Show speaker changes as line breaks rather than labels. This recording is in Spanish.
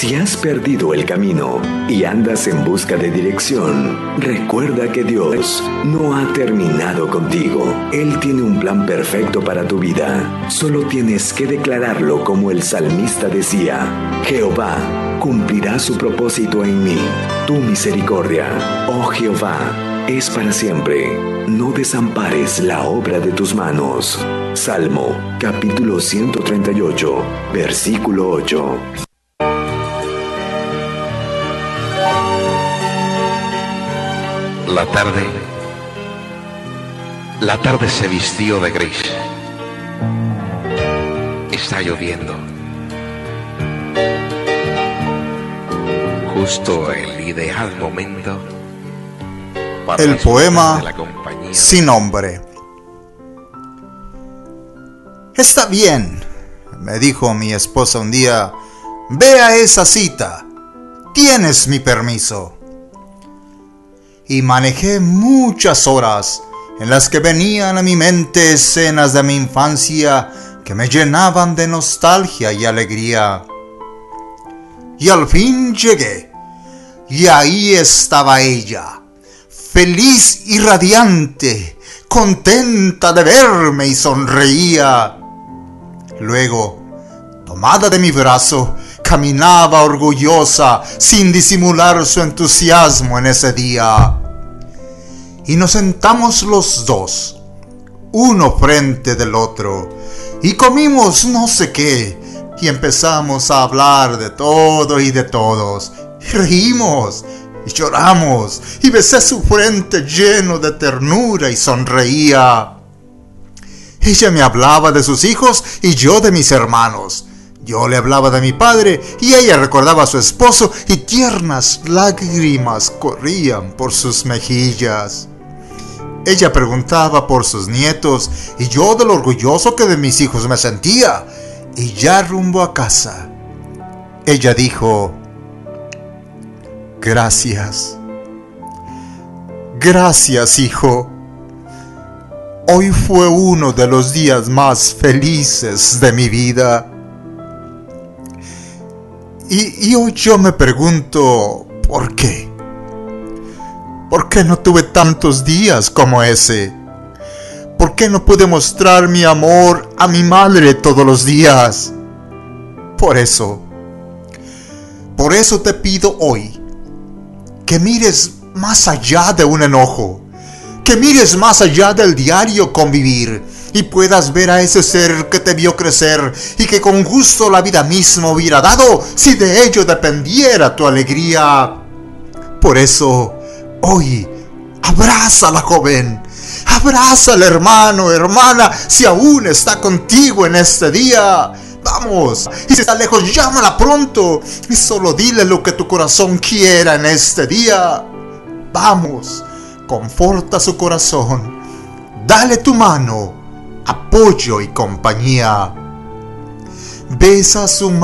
Si has perdido el camino y andas en busca de dirección, recuerda que Dios no ha terminado contigo. Él tiene un plan perfecto para tu vida. Solo tienes que declararlo como el salmista decía: Jehová cumplirá su propósito en mí. Tu misericordia, oh Jehová, es para siempre. No desampares la obra de tus manos. Salmo, capítulo 138, versículo 8.
La tarde se vistió de gris. Está lloviendo. Justo el ideal momento para
el poema
de la compañía.
Sin nombre. Está bien, me dijo mi esposa un día, ve a esa cita, tienes mi permiso. Y manejé muchas horas en las que venían a mi mente escenas de mi infancia que me llenaban de nostalgia y alegría. Y al fin llegué, y ahí estaba ella, feliz y radiante, contenta de verme y sonreía. Luego, tomada de mi brazo, caminaba orgullosa, sin disimular su entusiasmo en ese día. Y nos sentamos los dos, uno frente del otro, y comimos no sé qué, y empezamos a hablar de todo y de todos, y reímos, y lloramos, y besé su frente lleno de ternura y sonreía. Ella me hablaba de sus hijos y yo de mis hermanos. Yo le hablaba de mi padre y ella recordaba a su esposo, y tiernas lágrimas corrían por sus mejillas. Ella preguntaba por sus nietos y yo de lo orgulloso que de mis hijos me sentía. Y ya rumbo a casa, ella dijo: gracias. Gracias, hijo. Hoy fue uno de los días más felices de mi vida. Y hoy yo me pregunto, ¿por qué? ¿Por qué no tuve tantos días como ese? ¿Por qué no pude mostrar mi amor a mi madre todos los días? Por eso te pido hoy que mires más allá de un enojo, que mires más allá del diario convivir y puedas ver a ese ser que te vio crecer y que con gusto la vida misma hubiera dado si de ello dependiera tu alegría. Por eso, hoy, abraza a la joven, abraza al hermano, hermana, si aún está contigo en este día. Vamos, y si está lejos, llámala pronto y solo dile lo que tu corazón quiera en este día. Vamos, conforta su corazón, dale tu mano, apoyo y compañía. Besa su mano.